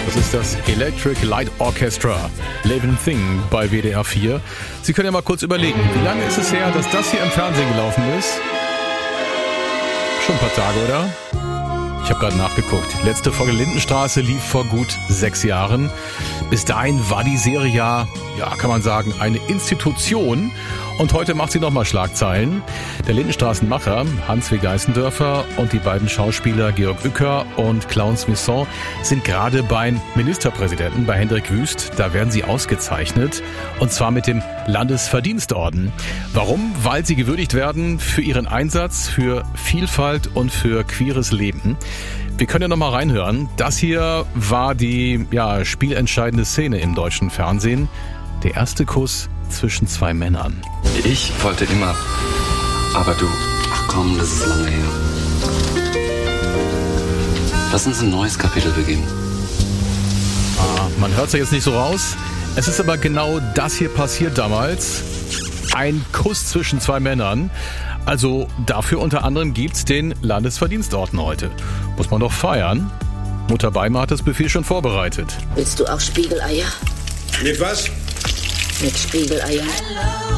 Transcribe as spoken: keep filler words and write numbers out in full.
Das ist das Electric Light Orchestra, Living Thing bei W D R vier. Sie können ja mal kurz überlegen, wie lange ist es her, dass das hier im Fernsehen gelaufen ist? Schon ein paar Tage, oder? Ich habe gerade nachgeguckt. Die letzte Folge Lindenstraße lief vor gut sechs Jahren. Bis dahin war die Serie ja, ja, kann man sagen, eine Institution. Und heute macht sie nochmal Schlagzeilen. Der Lindenstraßenmacher Hans W. Geißendörfer und die beiden Schauspieler Georg Uecker und Clarence Misson sind gerade beim Ministerpräsidenten, bei Hendrik Wüst. Da werden sie ausgezeichnet. Und zwar mit dem Landesverdienstorden. Warum? Weil sie gewürdigt werden für ihren Einsatz, für Vielfalt und für queeres Leben. Wir können ja noch mal reinhören. Das hier war die ja, spielentscheidende Szene im deutschen Fernsehen. Der erste Kuss zwischen zwei Männern. Ich wollte immer, aber du, ach komm, das ist lange her. Lass uns ein neues Kapitel beginnen. Ah, man hört es ja jetzt nicht so raus. Es ist aber genau das hier passiert damals. Ein Kuss zwischen zwei Männern. Also dafür unter anderem gibt's den Landesverdienstorden heute. Muss man doch feiern. Mutter Beimer hat das Buffet schon vorbereitet. Willst du auch Spiegeleier? Mit was? Mit Spiegeleiern.